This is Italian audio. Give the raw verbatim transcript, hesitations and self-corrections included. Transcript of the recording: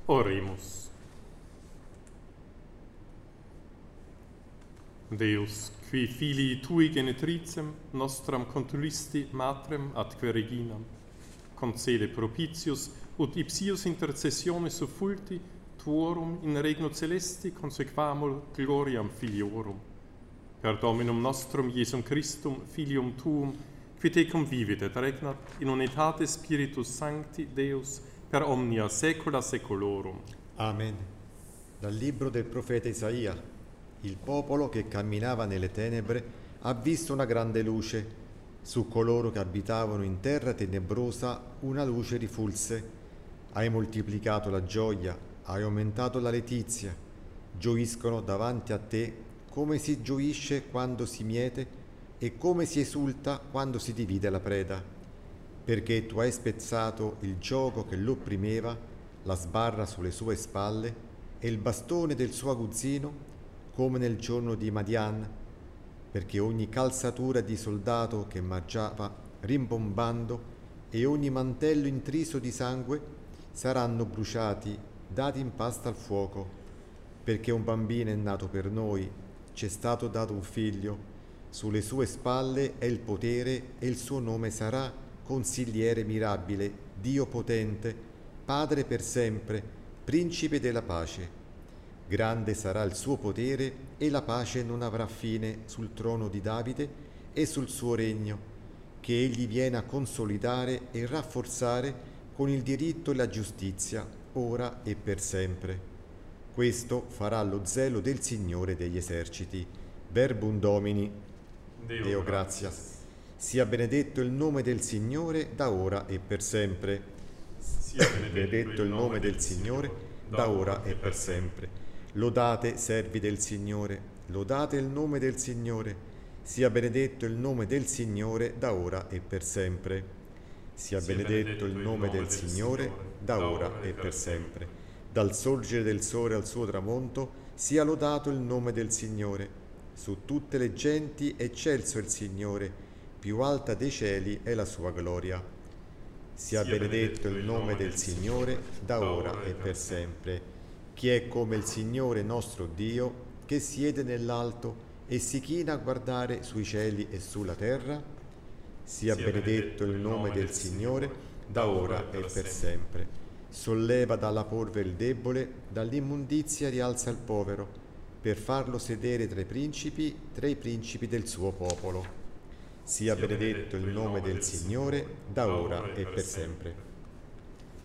Oremus. Deus, qui filii tui genetricem, nostram contulisti matrem atque reginam, concede propitius, ut ipsius intercessione suffulti, tuorum in regno celesti consequamur gloriam filiorum. Per Dominum nostrum Iesum Christum, Filium Tuum, qui te convivit et regnat in unitate Spiritus Sancti, Deus, per omnia saecula saeculorum. Amen. Dal libro del profeta Isaia. Il popolo che camminava nelle tenebre ha visto una grande luce. Su coloro che abitavano in terra tenebrosa una luce rifulse. Hai moltiplicato la gioia, hai aumentato la letizia. Gioiscono davanti a te come si gioisce quando si miete e come si esulta quando si divide la preda. Perché tu hai spezzato il giogo che l'opprimeva, la sbarra sulle sue spalle e il bastone del suo aguzzino, come nel giorno di Madian, perché ogni calzatura di soldato che marciava rimbombando e ogni mantello intriso di sangue saranno bruciati, dati in pasta al fuoco, perché un bambino è nato per noi, ci è stato dato un figlio, sulle sue spalle è il potere e il suo nome sarà Consigliere mirabile, Dio potente, Padre per sempre, Principe della pace. Grande sarà il suo potere e la pace non avrà fine sul trono di Davide e sul suo regno, che egli viene a consolidare e rafforzare con il diritto e la giustizia, ora e per sempre. Questo farà lo zelo del Signore degli eserciti. Verbum Domini. Deo, Deo gratias. Sia benedetto il nome del Signore da ora e per sempre. Sia Benedetto il nome del Signore da ora e per sempre. Lodate, servi del Signore, lodate il nome del Signore. Sia benedetto il nome del Signore da ora e per sempre. Sia benedetto il nome del Signore da ora e per sempre. Dal sorgere del sole al suo tramonto sia lodato il nome del Signore. Su tutte le genti eccelso il Signore, più alta dei cieli è la sua gloria. Sia benedetto il nome del Signore da ora e per sempre. Chi è come il Signore nostro Dio, che siede nell'alto e si china a guardare sui cieli e sulla terra? Sia benedetto il nome del Signore da ora e per sempre. Solleva dalla polvere il debole, dall'immondizia rialza il povero, per farlo sedere tra i principi, tra i principi del suo popolo. Sia benedetto il nome del Signore da ora e per sempre.